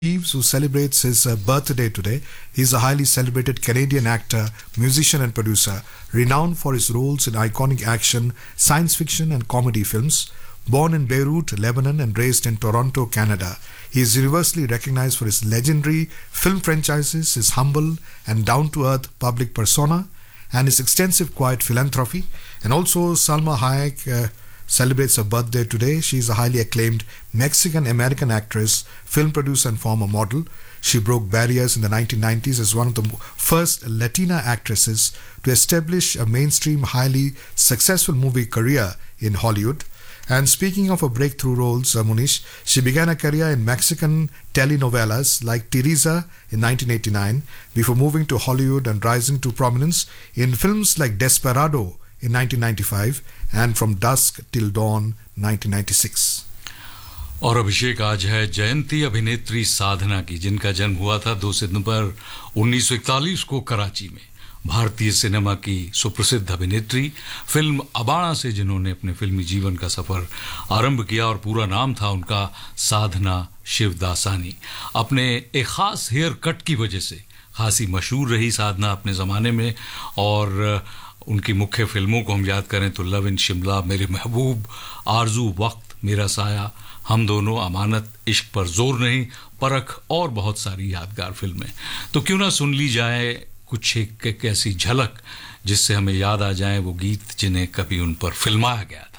Reeves, who celebrates his birthday today. He's a highly celebrated Canadian actor, musician, and producer, renowned for his roles in iconic action, science fiction, and comedy films. Born in Beirut, Lebanon, and raised in Toronto, Canada, he is universally recognized for his legendary film franchises, his humble and down to earth public persona, and his extensive quiet philanthropy. And also, Salma Hayek celebrates her birthday today. She is a highly acclaimed Mexican-American actress, film producer, and former model. She broke barriers in the 1990s as one of the first Latina actresses to establish a mainstream, highly successful movie career in Hollywood. And speaking of her breakthrough roles, Munish, she began her career in Mexican telenovelas like Teresa in 1989 before moving to Hollywood and rising to prominence in films like Desperado in 1995 and From Dusk Till Dawn 1996. और अभिषेक, आज है जयंती अभिनेत्री साधना की, जिनका जन्म हुआ था 2 सितंबर 1941 को कराची में। भारतीय सिनेमा की सुप्रसिद्ध अभिनेत्री, फिल्म अबाणा से जिन्होंने अपने फिल्मी जीवन का सफर आरंभ किया, और पूरा नाम था उनका साधना शिवदासानी। अपने एक खास हेयर कट की वजह से खासी मशहूर रही साधना अपने ज़माने में, और उनकी मुख्य फिल्मों को हम याद करें तो लव इन शिमला, मेरे महबूब, आरजू, वक्त, मेरा साया, हम दोनों, अमानत, इश्क पर जोर नहीं, परख और बहुत सारी यादगार फिल्में। तो क्यों ना सुन ली जाए कुछ एक ऐसी झलक जिससे हमें याद आ जाए वो गीत जिन्हें कभी उन पर फिल्माया गया।